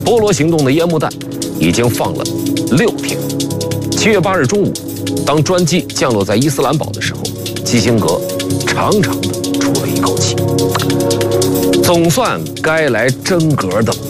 波罗行动的烟幕弹已经放了6天。7月8日中午，当专机降落在伊斯兰堡的时候，基辛格长长的出了一口气，总算该来真格的。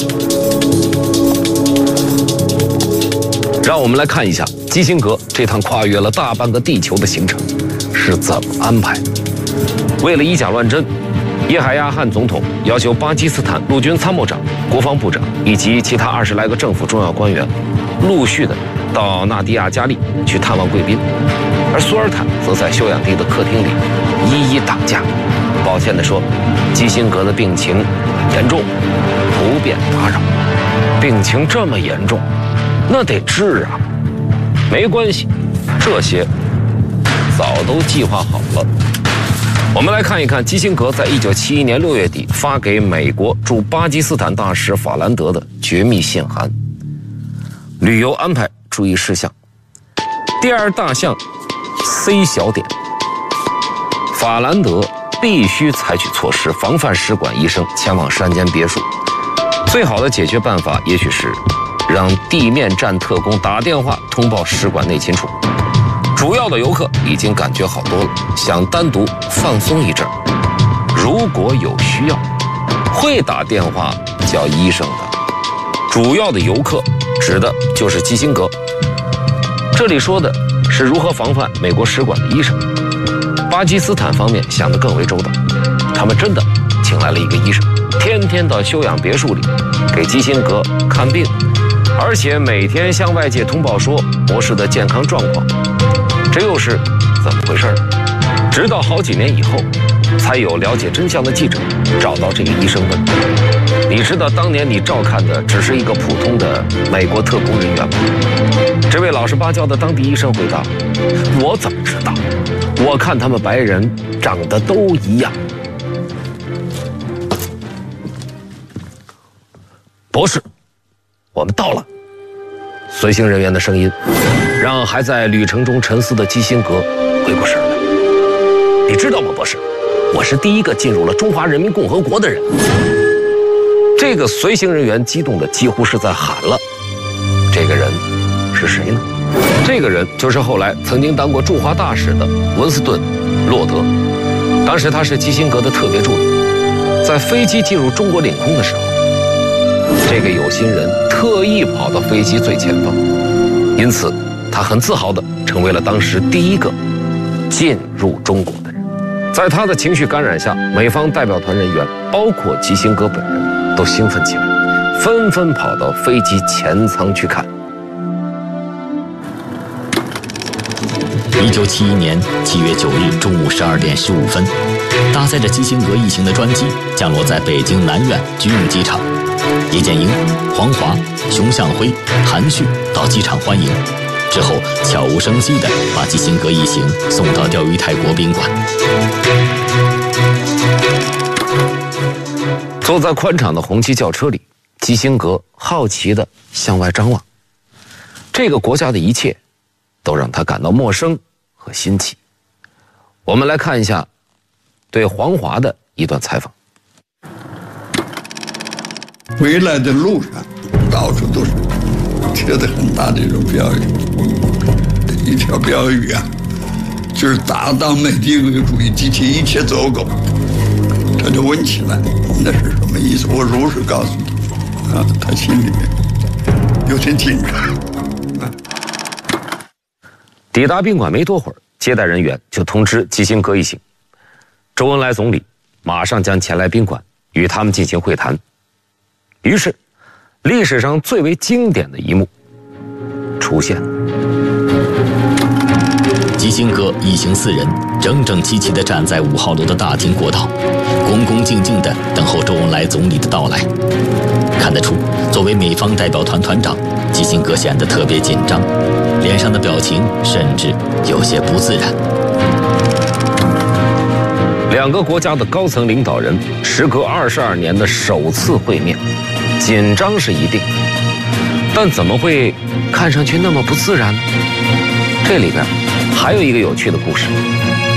让我们来看一下基辛格这趟跨越了大半个地球的行程是怎么安排的。为了以假乱真，叶海亚汗总统要求巴基斯坦陆军参谋长、国防部长以及其他20来个政府重要官员陆续的到纳迪亚加利去探望贵宾，而苏尔坦则在休养地的客厅里一一挡驾，抱歉地说，基辛格的病情严重，不便打扰。病情这么严重，那得治啊！没关系，这些早都计划好了。我们来看一看基辛格在1971年6月底发给美国驻巴基斯坦大使法兰德的绝密信函。旅游安排注意事项。第2大项 C 小点，法兰德必须采取措施防范使馆医生前往山间别墅。最好的解决办法也许是让地面站特工打电话通报使馆内勤处。主要的游客已经感觉好多了，想单独放松一阵。如果有需要，会打电话叫医生的。主要的游客指的就是基辛格。这里说的是如何防范美国使馆的医生。巴基斯坦方面想得更为周到，他们真的请来了一个医生，天天到休养别墅里给基辛格看病，而且每天向外界通报说博士的健康状况。这又是怎么回事呢？直到好几年以后，才有了解真相的记者找到这个医生问：“你知道当年你照看的只是一个普通的美国特工人员吗？”这位老实巴交的当地医生回答：“我怎么知道？我看他们白人长得都一样。”博士，我们到了。随行人员的声音让还在旅程中沉思的基辛格回过神来。你知道吗，博士？我是第一个进入了中华人民共和国的人。这个随行人员激动的几乎是在喊了。这个人是谁呢？这个人就是后来曾经当过驻华大使的文斯顿·洛德。当时他是基辛格的特别助理。在飞机进入中国领空的时候，这个有心人特意跑到飞机最前方，因此他很自豪地成为了当时第一个进入中国的人。在他的情绪感染下，美方代表团人员，包括基辛格本人，都兴奋起来，纷纷跑到飞机前舱去看。 1971年7月9日中午12点15分，搭载着基辛格一行的专机降落在北京南苑军用机场。叶剑英、黄华、熊向晖、韩旭到机场欢迎，之后悄无声息地把基辛格一行送到钓鱼台国宾馆。 坐在宽敞的红旗轿车里，基辛格好奇地向外张望。这个国家的一切都让他感到陌生和新奇。我们来看一下对黄华的一段采访。 回来的路上，到处都是贴得很大的这种标语。一条标语啊，就是打倒美帝国主义及其一切走狗。他就问起来，那是什么意思？我如实告诉他，他心里面有点紧张。 抵达宾馆没多会儿，接待人员就通知基辛格一行，周恩来总理马上将前来宾馆与他们进行会谈。于是，历史上最为经典的一幕出现。 基辛格一行4人整整齐齐地站在5号楼的大厅过道，恭恭敬敬地等候周恩来总理的到来。看得出，作为美方代表团团长，基辛格显得特别紧张，脸上的表情甚至有些不自然。 两个国家的高层领导人时隔22年的首次会面，紧张是一定，但怎么会看上去那么不自然呢？这里边还有一个有趣的故事。